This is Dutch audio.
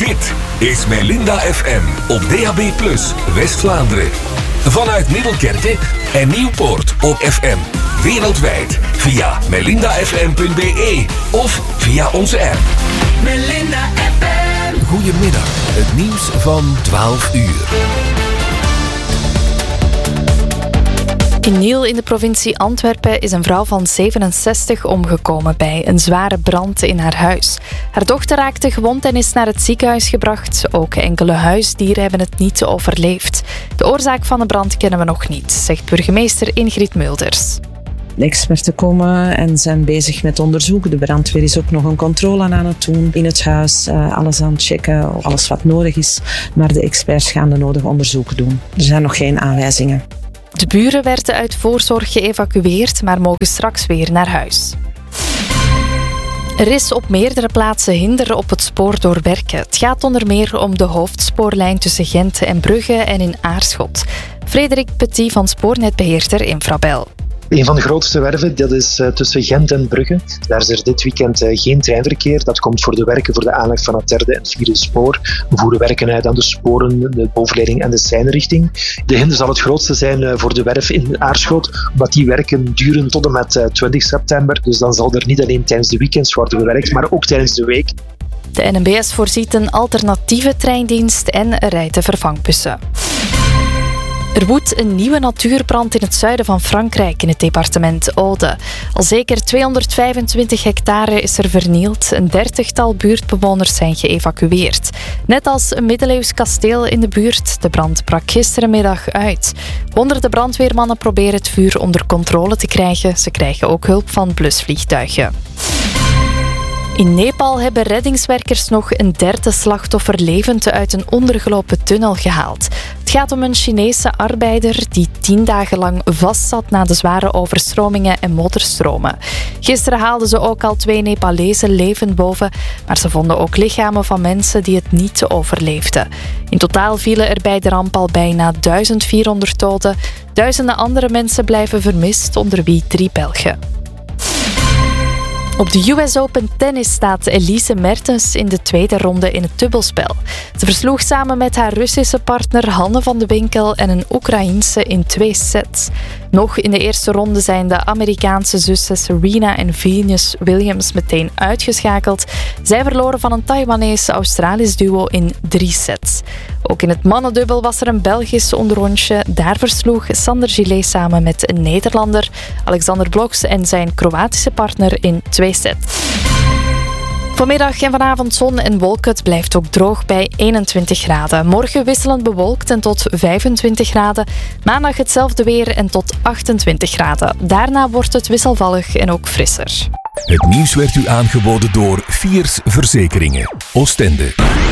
Dit is Melinda FM op DAB+, West-Vlaanderen. Vanuit Middelkerke en Nieuwpoort op FM. Wereldwijd via melindafm.be of via onze app. Melinda FM. Goedemiddag, het nieuws van 12 uur. In Niel in de provincie Antwerpen is een vrouw van 67 omgekomen bij een zware brand in haar huis. Haar dochter raakte gewond en is naar het ziekenhuis gebracht. Ook enkele huisdieren hebben het niet overleefd. De oorzaak van de brand kennen we nog niet, zegt burgemeester Ingrid Mulders. De experten komen en zijn bezig met onderzoek. De brandweer is ook nog een controle aan het doen in het huis. Alles aan het checken, alles wat nodig is. Maar de experts gaan de nodige onderzoeken doen. Er zijn nog geen aanwijzingen. De buren werden uit voorzorg geëvacueerd, maar mogen straks weer naar huis. Er is op meerdere plaatsen hinder op het spoor door werken. Het gaat onder meer om de hoofdspoorlijn tussen Gent en Brugge en in Aarschot. Frederik Petit van Spoornetbeheerder Infrabel. Een van de grootste werven, dat is tussen Gent en Brugge. Daar is er dit weekend geen treinverkeer. Dat komt voor de werken voor de aanleg van het derde en vierde spoor. We voeren werken uit aan de sporen, de bovenleiding en de seinrichting. De hinder zal het grootste zijn voor de werf in Aarschot, omdat die werken duren tot en met 20 september. Dus dan zal er niet alleen tijdens de weekends worden gewerkt, maar ook tijdens de week. De NMBS voorziet een alternatieve treindienst en er rijden vervangbussen. Er woedt een nieuwe natuurbrand in het zuiden van Frankrijk, in het departement Aude. Al zeker 225 hectare is er vernield. Een 30-tal buurtbewoners zijn geëvacueerd. Net als een middeleeuws kasteel in de buurt. De brand brak gisterenmiddag uit. Honderden brandweermannen proberen het vuur onder controle te krijgen. Ze krijgen ook hulp van blusvliegtuigen. In Nepal hebben reddingswerkers nog een derde slachtoffer levend uit een ondergelopen tunnel gehaald. Het gaat om een Chinese arbeider die 10 dagen lang vastzat na de zware overstromingen en modderstromen. Gisteren haalden ze ook al 2 Nepalezen levend boven, maar ze vonden ook lichamen van mensen die het niet overleefden. In totaal vielen er bij de ramp al bijna 1400 doden. Duizenden andere mensen blijven vermist, onder wie 3 Belgen. Op de US Open tennis staat Elise Mertens in de tweede ronde in het dubbelspel. Ze versloeg samen met haar Russische partner Hanne van de Winkel en een Oekraïense in 2 sets. Nog in de eerste ronde zijn de Amerikaanse zussen Serena en Venus Williams meteen uitgeschakeld. Zij verloren van een Taiwanese-Australisch duo in 3 sets. Ook in het mannendubbel was er een Belgisch onderrondje. Daar versloeg Sander Gillet samen met een Nederlander, Alexander Bloks, en zijn Kroatische partner in 2 sets. Vanmiddag en vanavond zon en wolken. Het blijft ook droog bij 21 graden. Morgen wisselend bewolkt en tot 25 graden. Maandag hetzelfde weer en tot 28 graden. Daarna wordt het wisselvallig en ook frisser. Het nieuws werd u aangeboden door Fiers Verzekeringen. Oostende.